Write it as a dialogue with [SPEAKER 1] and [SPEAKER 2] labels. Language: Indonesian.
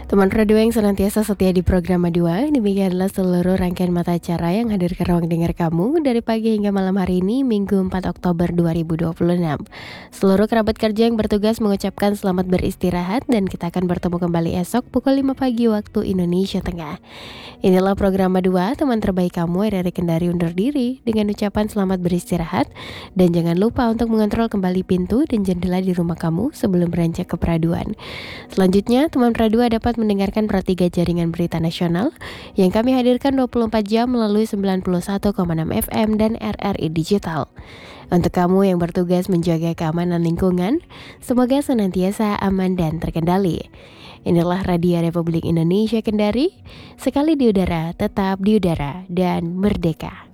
[SPEAKER 1] Teman radio yang senantiasa setia di program Madua, demikianlah seluruh rangkaian mata acara yang hadir ke ruang dengar kamu dari pagi hingga malam hari ini, Minggu 4 Oktober 2026. Seluruh kerabat kerja yang bertugas mengucapkan selamat beristirahat dan kita akan bertemu kembali esok pukul 5 pagi waktu Indonesia Tengah. Inilah program Madua, teman terbaik kamu RRI Kendari undur diri dengan ucapan selamat beristirahat dan jangan lupa untuk mengontrol kembali pintu dan jendela di rumah kamu sebelum beranjak ke peraduan. Selanjutnya, teman Pradua dapat mendengarkan per 3 jaringan berita nasional yang kami hadirkan 24 jam melalui 91,6 FM dan RRI Digital. Untuk kamu yang bertugas menjaga keamanan lingkungan, semoga senantiasa aman dan terkendali. Inilah Radio Republik Indonesia Kendari, sekali di udara, tetap di udara, dan merdeka.